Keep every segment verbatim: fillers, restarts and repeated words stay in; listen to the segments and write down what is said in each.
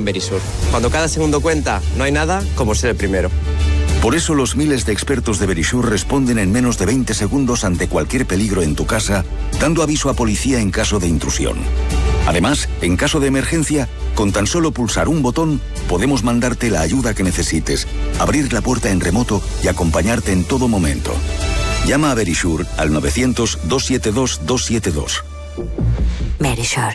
Verisur. Cuando cada segundo cuenta, no hay nada como ser el primero. Por eso los miles de expertos de Verisur responden en menos de veinte segundos ante cualquier peligro en tu casa, dando aviso a policía en caso de intrusión. Además, en caso de emergencia, con tan solo pulsar un botón, podemos mandarte la ayuda que necesites, abrir la puerta en remoto y acompañarte en todo momento. Llama a Verisur al novecientos, doscientos setenta y dos, doscientos setenta y dos. Verisur.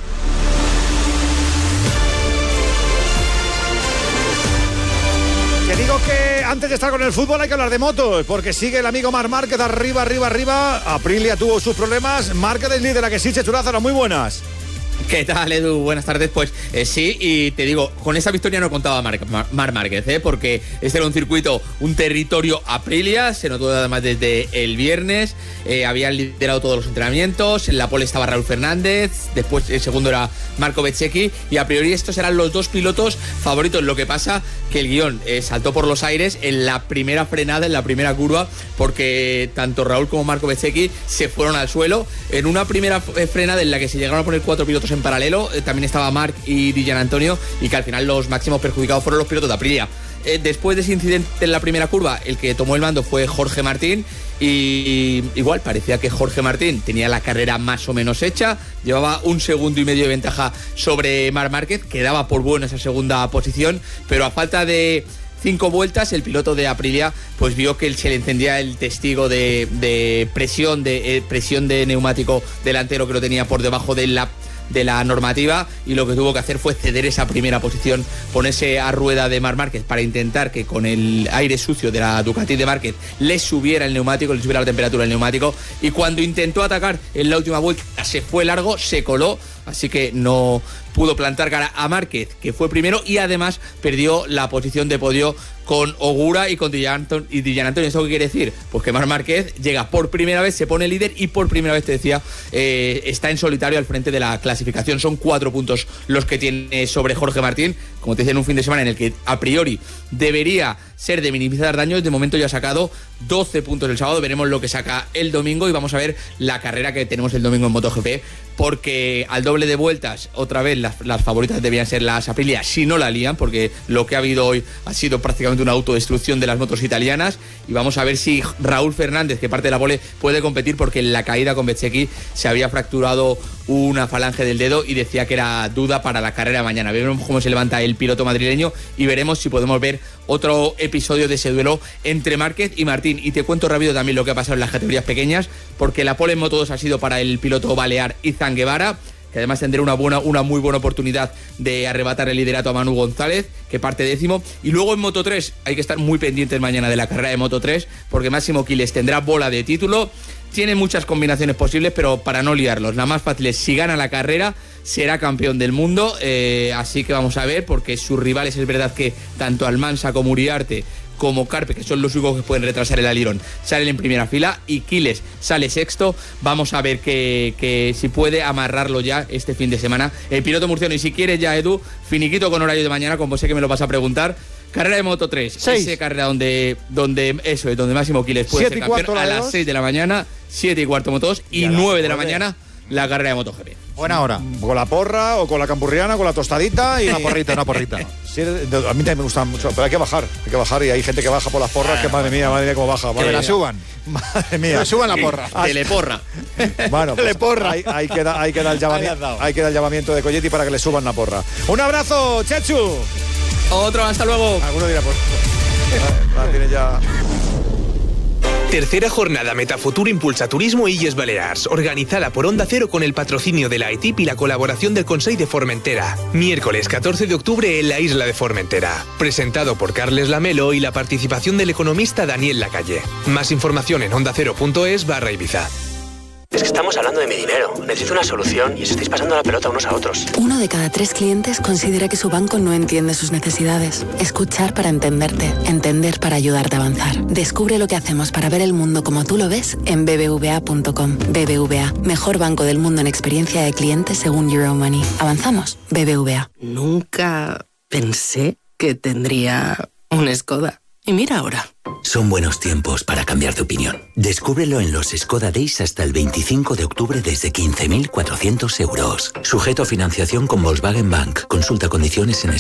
Te digo que antes de estar con el fútbol hay que hablar de motos, porque sigue el amigo Marc Márquez arriba, arriba, arriba. Aprilia tuvo sus problemas. Márquez es líder, a que sí, Chechurázaro, muy buenas. ¿Qué tal, Edu? Buenas tardes. Pues eh, sí, y te digo, con esa victoria no contaba Marc Mar- Mar Márquez, ¿eh? Porque este era un circuito, un territorio Aprilia, se notó además desde el viernes, eh, habían liderado todos los entrenamientos, en la pole estaba Raúl Fernández, después el segundo era Marco Bezzecchi, y a priori estos eran los dos pilotos favoritos. Lo que pasa que el guión eh, saltó por los aires en la primera frenada, en la primera curva, porque tanto Raúl como Marco Bezzecchi se fueron al suelo en una primera frenada en la que se llegaron a poner cuatro pilotos en paralelo. Eh, también estaba Marc y Di Gianantonio, y que al final los máximos perjudicados fueron los pilotos de Aprilia. Eh, después de ese incidente en la primera curva, el que tomó el mando fue Jorge Martín, y igual parecía que Jorge Martín tenía la carrera más o menos hecha, llevaba un segundo y medio de ventaja sobre Marc Márquez, quedaba por bueno esa segunda posición, pero a falta de cinco vueltas el piloto de Aprilia pues vio que se le encendía el testigo de, de presión de eh, presión de neumático delantero, que lo tenía por debajo de la de la normativa, y lo que tuvo que hacer fue ceder esa primera posición, ponerse a rueda de Marc Márquez para intentar que con el aire sucio de la Ducati de Márquez le subiera el neumático, le subiera la temperatura del neumático, y cuando intentó atacar en la última vuelta se fue largo, se coló, así que no pudo plantar cara a Márquez, que fue primero, y además perdió la posición de podio con Ogura y con Di Gianantonio. ¿Eso qué quiere decir? Pues que Marc Márquez llega por primera vez, se pone líder, y por primera vez, te decía, eh, está en solitario al frente de la clasificación. Son cuatro puntos los que tiene sobre Jorge Martín, como te decía, en un fin de semana en el que a priori debería ser de minimizar daños. De momento ya ha sacado doce puntos el sábado, veremos lo que saca el domingo, y vamos a ver la carrera que tenemos el domingo en MotoGP, porque al doble de vueltas, otra vez las, las favoritas debían ser las Aprilia, si no la lían, porque lo que ha habido hoy ha sido prácticamente una autodestrucción de las motos italianas, y vamos a ver si Raúl Fernández, que parte de la pole, puede competir, porque en la caída con Bezzecchi se había fracturado una falange del dedo y decía que era duda para la carrera de mañana. Veremos cómo se levanta el piloto madrileño y veremos si podemos ver otro episodio de ese duelo entre Márquez y Martín. Y te cuento rápido también lo que ha pasado en las categorías pequeñas, porque la pole en Moto dos ha sido para el piloto balear Izan Guevara, que además tendrá una buena, una muy buena oportunidad de arrebatar el liderato a Manu González, que parte décimo. Y luego en Moto tres hay que estar muy pendientes mañana de la carrera de Moto tres, porque Máximo Quiles tendrá bola de título. Tiene muchas combinaciones posibles, pero para no liarlos, la más fácil es, si gana la carrera, será campeón del mundo. Eh, así que vamos a ver, porque sus rivales, es verdad que tanto Almansa como Uriarte como Carpe, que son los únicos que pueden retrasar el alirón, salen en primera fila, y Quiles sale sexto. Vamos a ver que, que si puede amarrarlo ya este fin de semana el piloto murciano. Y si quieres ya, Edu, finiquito con horario de mañana, como sé que me lo vas a preguntar. Carrera de Moto tres, esa carrera donde, donde eso es, donde Máximo Quiles puede ser campeón, a las seis de la mañana, siete y cuarto Moto dos, y nueve de la mañana la carrera de MotoGP. Buena hora. Con la porra o con la campurriana, con la tostadita y una porrita, una porrita. Sí, a mí también me gustan mucho, pero hay que bajar, hay que bajar, y hay gente que baja por las porras, que madre mía, madre mía cómo baja. Que me la suban. Madre mía. Que me suban la porra. Teleporra. Bueno, pues Teleporra. Ahí, ahí, queda, ahí, queda el llamamiento, ahí queda el llamamiento de Colletti para que le suban la porra. Un abrazo, Chechu. Otro, hasta luego. Alguno dirá, pues, la tiene ya. Tercera jornada Metafuturo Impulsa Turismo Illes Balears, organizada por Onda Cero con el patrocinio de la E T I P y la colaboración del Consell de Formentera. Miércoles catorce de octubre en la isla de Formentera. Presentado por Carles Lamelo y la participación del economista Daniel Lacalle. Más información en ondacero.es barra Ibiza. Es que estamos hablando de mi dinero. Necesito una solución y os estáis pasando la pelota unos a otros. Uno de cada tres clientes considera que su banco no entiende sus necesidades. Escuchar para entenderte. Entender para ayudarte a avanzar. Descubre lo que hacemos para ver el mundo como tú lo ves en b b v a punto com. B B V A, mejor banco del mundo en experiencia de clientes según Euromoney. ¿Avanzamos? B B V A. Nunca pensé que tendría un Skoda. Y mira ahora. Son buenos tiempos para cambiar de opinión. Descúbrelo en los Skoda Days hasta el veinticinco de octubre desde quince mil cuatrocientos euros. Sujeto a financiación con Volkswagen Bank. Consulta condiciones en